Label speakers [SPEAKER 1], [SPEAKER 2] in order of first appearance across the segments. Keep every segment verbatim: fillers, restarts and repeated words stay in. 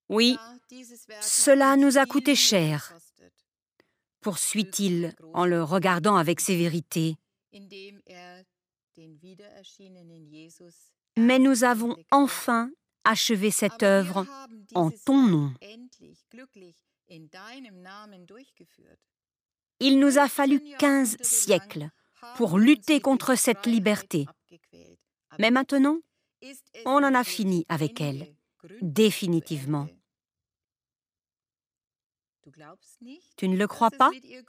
[SPEAKER 1] Oui, cela nous a coûté cher, poursuit-il en le regardant avec sévérité. Mais nous avons enfin achevé cette œuvre en ton nom. Il nous a fallu quinze siècles pour lutter contre cette liberté. Mais maintenant, on en a fini avec elle, définitivement. Tu ne le crois pas?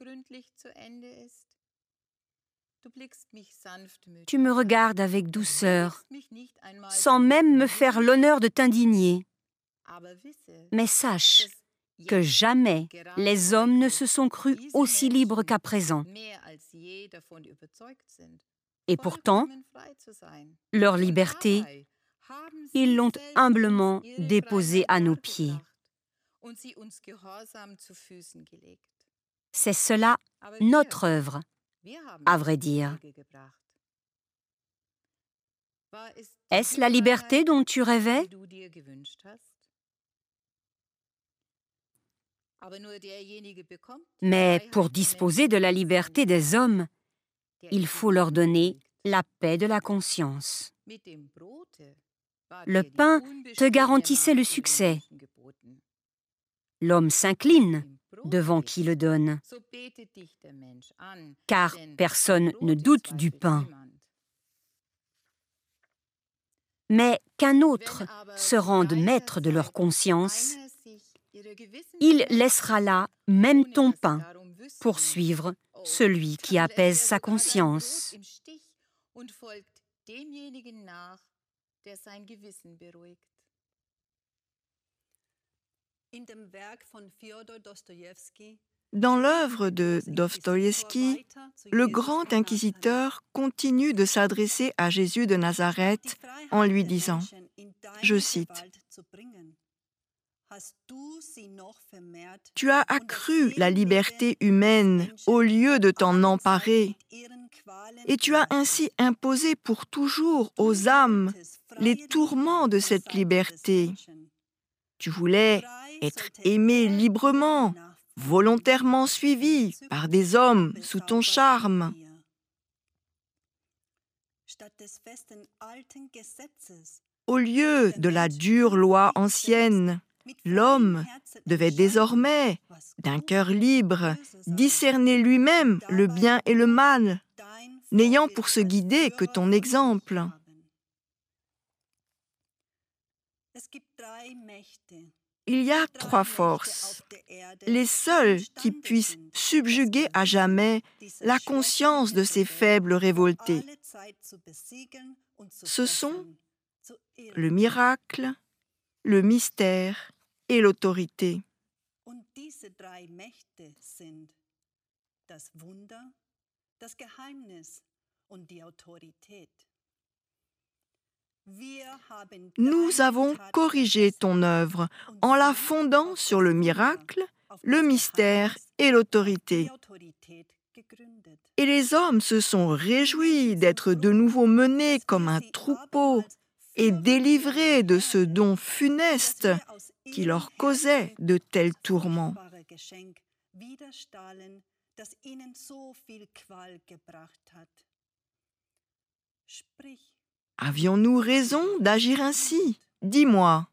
[SPEAKER 1] Tu me regardes avec douceur, sans même me faire l'honneur de t'indigner. Mais sache que jamais les hommes ne se sont crus aussi libres qu'à présent. Et pourtant, leur liberté, ils l'ont humblement déposée à nos pieds. C'est cela notre œuvre, à vrai dire. Est-ce la liberté dont tu rêvais? Mais pour disposer de la liberté des hommes, il faut leur donner la paix de la conscience. Le pain te garantissait le succès. L'homme s'incline devant qui le donne, car personne ne doute du pain. Mais qu'un autre se rende maître de leur conscience, il laissera là même ton pain pour suivre celui qui apaise sa conscience.
[SPEAKER 2] Dans l'œuvre de Dostoïevski, le grand inquisiteur continue de s'adresser à Jésus de Nazareth en lui disant, je cite, « Tu as accru la liberté humaine au lieu de t'en emparer, et tu as ainsi imposé pour toujours aux âmes les tourments de cette liberté. Tu voulais être aimé librement, volontairement suivi par des hommes sous ton charme. Au lieu de la dure loi ancienne, l'homme devait désormais, d'un cœur libre, discerner lui-même le bien et le mal, n'ayant pour se guider que ton exemple. Il y a trois forces, les seules qui puissent subjuguer à jamais la conscience de ces faibles révoltés. Ce sont le miracle, le mystère et l'autorité. Nous avons corrigé ton œuvre en la fondant sur le miracle, le mystère et l'autorité. Et les hommes se sont réjouis d'être de nouveau menés comme un troupeau et délivrés de ce don funeste qui leur causait de tels tourments. Avions-nous raison d'agir ainsi? Dis-moi.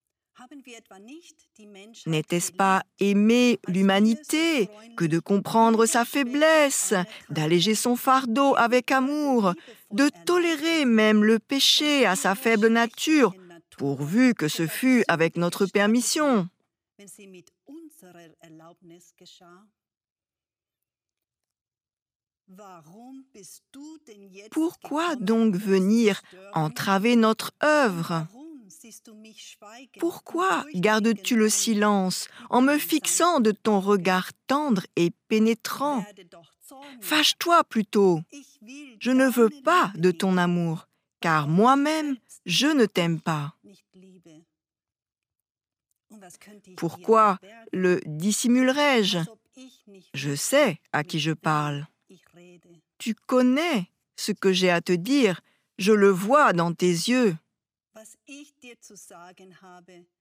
[SPEAKER 2] N'était-ce pas aimer l'humanité que de comprendre sa faiblesse, d'alléger son fardeau avec amour, de tolérer même le péché à sa faible nature, pourvu que ce fût avec notre permission? Pourquoi donc venir entraver notre œuvre? Pourquoi gardes-tu le silence en me fixant de ton regard tendre et pénétrant? Fâche-toi plutôt. Je ne veux pas de ton amour, car moi-même, je ne t'aime pas. Pourquoi le dissimulerais-je? Je sais à qui je parle. Tu connais ce que j'ai à te dire, je le vois dans tes yeux.